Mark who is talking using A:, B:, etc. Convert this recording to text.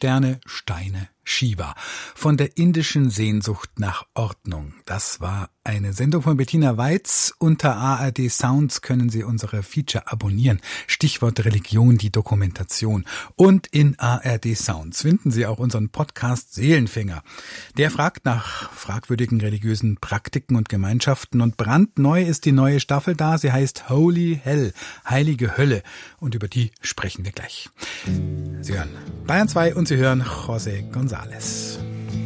A: Sterne, Steine, Shiva. Von der indischen Sehnsucht nach Ordnung. Das war eine Sendung von Bettina Weiz. Unter ARD Sounds können Sie unsere Feature abonnieren. Stichwort Religion, die Dokumentation. Und in ARD Sounds finden Sie auch unseren Podcast Seelenfänger. Der fragt nach fragwürdigen religiösen Praktiken und Gemeinschaften. Und brandneu ist die neue Staffel da. Sie heißt Holy Hell, Heilige Hölle. Und über die sprechen wir gleich. Sie hören Bayern 2 und Sie hören José González.